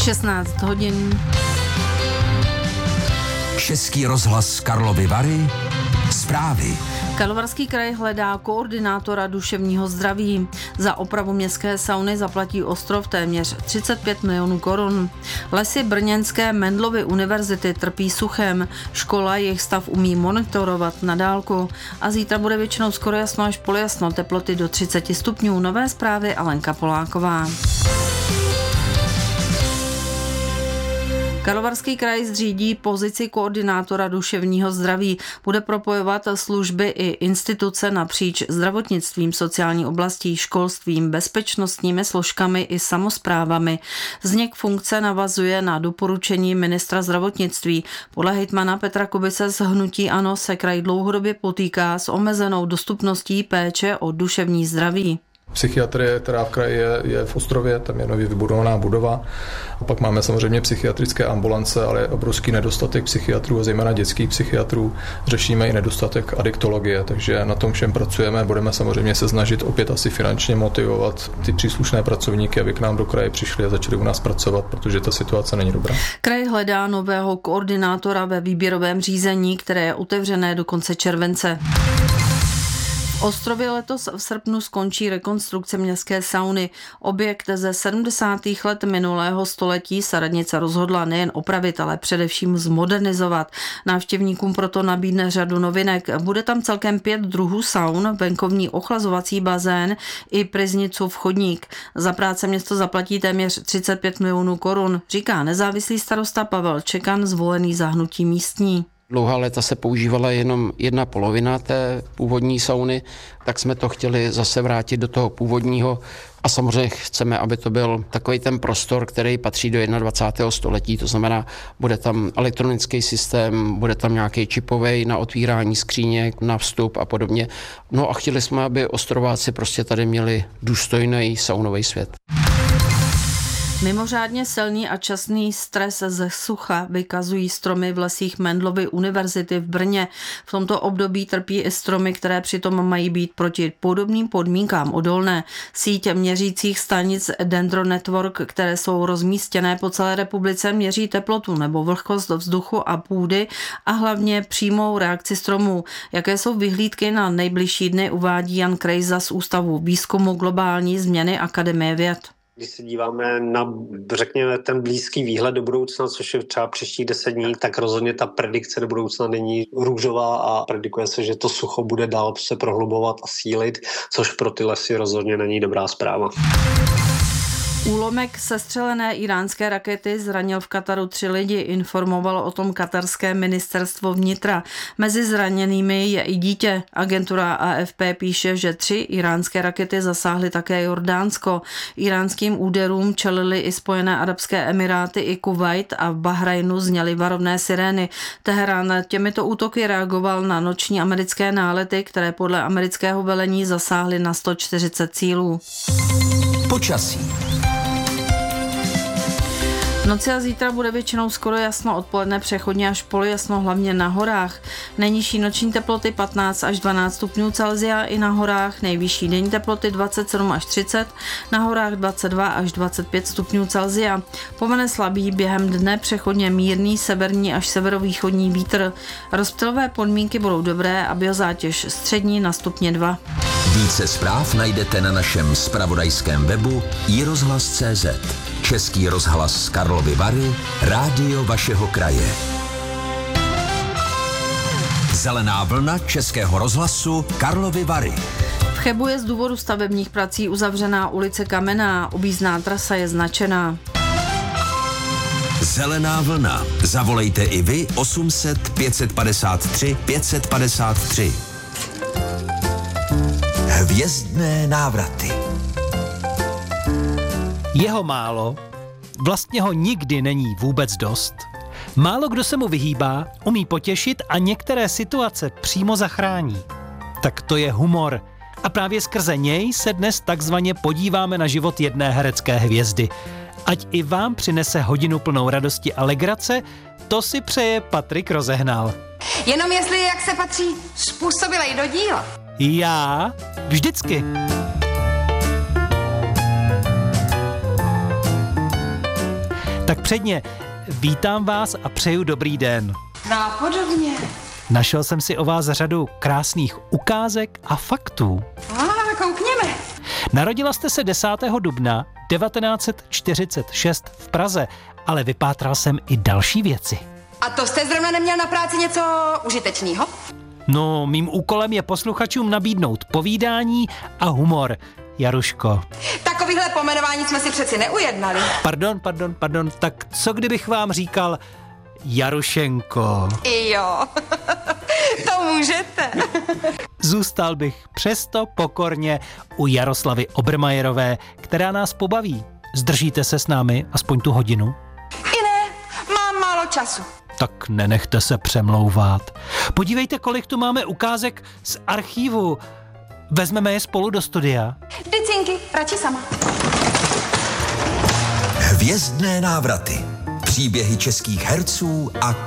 16 hodin. Český rozhlas Karlovy Vary. Zprávy. Karlovarský kraj hledá koordinátora duševního zdraví. Za opravu městské sauny zaplatí Ostrov téměř 35 milionů korun. Lesy brněnské Mendelovy univerzity trpí suchem. Škola jejich stav umí monitorovat na dálku. A zítra bude většinou skoro jasno až polojasno, teploty do 30 stupňů. Nové zprávy Alenka Poláková. Karlovarský kraj zřídí pozici koordinátora duševního zdraví. Bude propojovat služby i instituce napříč zdravotnictvím, sociální oblastí, školstvím, bezpečnostními složkami i samosprávami. Vznik funkce navazuje na doporučení ministra zdravotnictví. Podle hejtmana Petra Kubice z hnutí ANO se kraj dlouhodobě potýká s omezenou dostupností péče o duševní zdraví. Psychiatrie, která v kraji je v Ostrově, tam je nově vybudovaná budova. A pak máme samozřejmě psychiatrické ambulance, ale je obrovský nedostatek psychiatrů a zejména dětských psychiatrů. Řešíme i nedostatek adiktologie, takže na tom všem pracujeme. Budeme samozřejmě se snažit opět asi finančně motivovat ty příslušné pracovníky, aby k nám do kraje přišli a začali u nás pracovat, protože ta situace není dobrá. Kraj hledá nového koordinátora ve výběrovém řízení, které je otevřené do konce července. V Ostrově letos v srpnu skončí rekonstrukce městské sauny. Objekt ze 70. let minulého století se radnice rozhodla nejen opravit, ale především zmodernizovat. Návštěvníkům proto nabídne řadu novinek. Bude tam celkem 5 druhů saun, venkovní ochlazovací bazén i pryznicův chodník. Za práce město zaplatí téměř 35 milionů korun, říká nezávislý starosta Pavel Čekan, zvolený za hnutí místní. Dlouhá léta se používala jenom jedna polovina té původní sauny, tak jsme to chtěli zase vrátit do toho původního a samozřejmě chceme, aby to byl takový ten prostor, který patří do 21. století, to znamená, bude tam elektronický systém, bude tam nějaký čipovej na otvírání skříněk, na vstup a podobně. No a chtěli jsme, aby Ostrováci prostě tady měli důstojný saunový svět. Mimořádně silný a časný stres ze sucha vykazují stromy v lesích Mendelovy univerzity v Brně. V tomto období trpí i stromy, které přitom mají být proti podobným podmínkám odolné. Síť měřících stanic Dendro Network, které jsou rozmístěné po celé republice, měří teplotu nebo vlhkost vzduchu a půdy a hlavně přímou reakci stromů. Jaké jsou vyhlídky na nejbližší dny, uvádí Jan Krejza z Ústavu výzkumu globální změny Akademie věd. Když se díváme na, řekněme, ten blízký výhled do budoucna, což je třeba příštích 10 dní, tak rozhodně ta predikce do budoucna není růžová a predikuje se, že to sucho bude dál se prohlubovat a sílit, což pro ty lesy rozhodně není dobrá zpráva. Úlomek sestřelené iránské rakety zranil v Kataru 3 lidi, informovalo o tom katarské ministerstvo vnitra. Mezi zraněnými je i dítě. Agentura AFP píše, že 3 iránské rakety zasáhly také Jordánsko. Iránským úderům čelily i Spojené arabské emiráty i Kuvajt a v Bahrajnu zněly varovné sirény. Teherán těmito útoky reagoval na noční americké nálety, které podle amerického velení zasáhly na 140 cílů. Počasí. V noci a zítra bude většinou skoro jasno, odpoledne přechodně až polojasno, hlavně na horách. Nejnižší noční teploty 15 až 12 stupňů Celsia i na horách, nejvyšší denní teploty 27 až 30, na horách 22 až 25 stupňů Celsia. Povene slabý, během dne přechodně mírný severní až severovýchodní vítr. Rozptylové podmínky budou dobré a biozátěž střední na stupně 2. Více zpráv najdete na našem zpravodajském webu iRozhlas.cz. Český rozhlas Karlovy Vary, rádio vašeho kraje. Zelená vlna Českého rozhlasu Karlovy Vary. V Chebu je z důvodu stavebních prací uzavřená ulice Kamenná, objízdná trasa je značená. Zelená vlna. Zavolejte i vy 800 553 553. Hvězdné návraty. Jeho málo, vlastně ho nikdy není vůbec dost. Málo kdo se mu vyhýbá, umí potěšit a některé situace přímo zachrání. Tak to je humor. A právě skrze něj se dnes takzvaně podíváme na život jedné herecké hvězdy. Ať i vám přinese hodinu plnou radosti a legrace, to si přeje Patrik Rozehnal. Jenom jestli, jak se patří, způsobilej do díla. Já vždycky. Tak předně, vítám vás a přeju dobrý den. Nápodobně. Našel jsem si o vás řadu krásných ukázek a faktů. Koukněme. Narodila jste se 10. dubna 1946 v Praze, ale vypátral jsem i další věci. A to jste zrovna neměl na práci něco užitečného? No, mým úkolem je posluchačům nabídnout povídání a humor. Jaruško. Takovýhle pomenování jsme si přeci neujednali. Pardon, tak co kdybych vám říkal Jarušenko? Jo, to můžete. Zůstal bych přesto pokorně u Jaroslavy Obermajerové, která nás pobaví. Zdržíte se s námi aspoň tu hodinu? I ne, mám málo času. Tak nenechte se přemlouvat. Podívejte, kolik tu máme ukázek z archívu. Vezmeme je spolu do studia. Dycinky, radši sama. Hvězdné návraty. Příběhy českých herců a